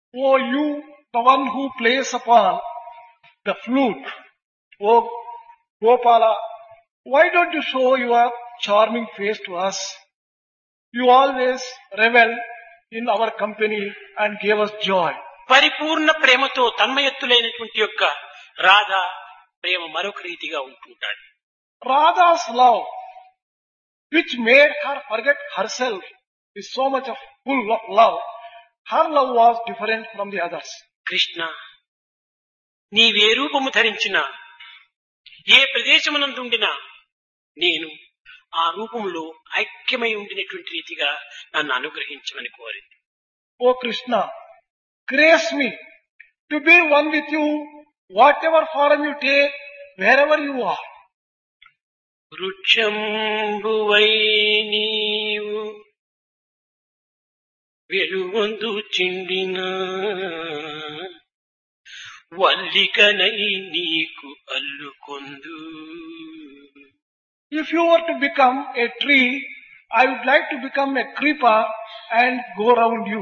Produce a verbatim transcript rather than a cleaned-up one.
Oh, you, the one who plays upon the flute. Oh, Gopala, why don't you show your charming face to us? You always revel in our company and gave us joy. పరిపూర్ణ ప్రేమతో తన్మయత్తులైనటువంటి యొక్క రాధ ప్రేమ మరొక రీతిగా ఉంటుంటాడు. Radha's love, which made her forget herself, is so much of full of love. Her love was different from the others. Krishna, నీవే రూపము ధరించినా, ఏ ప్రదేశమునందుండినా నేను ఆ రూపంలో ఐక్యమై ఉండినటువంటి రీతిగా నన్ను అనుగ్రహించమని కోరింది. Oh Krishna, grace me to be one with you, whatever form you take, wherever you are. వృక్షంబువై నీవు వెలుగొందు చిండిన వల్లికనై నీకు అల్లుకొందు. If you were to become a tree, I would like to become a creeper and go around you.